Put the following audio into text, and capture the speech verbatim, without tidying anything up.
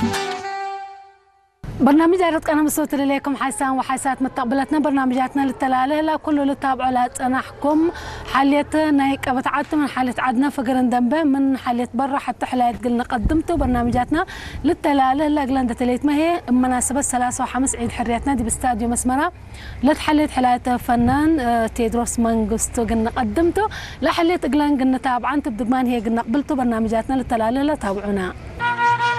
برنامج عرض أنا مصوت إليكم حسان وحسات مستقبلتنا برنامجاتنا للتلالة لا كله للتابعوا لا تنحكم حاليتنا هيك بتعدت من حالة عدنا فقرن دنبه من حالة برا حتى حالات قلنا قدمته برنامجاتنا للتلالة لا قلنا تليت ما هي مناسبة ثلاثة وخمس عيد حريتنا دي باستاديو مسمرة لتحليت حالات فنان تيدروس مانغوستو قلنا قدمته لحليت قلنا قلنا تابعا تبدو هي قلنا قبلته برنامجاتنا للتلالة لا تابعونا.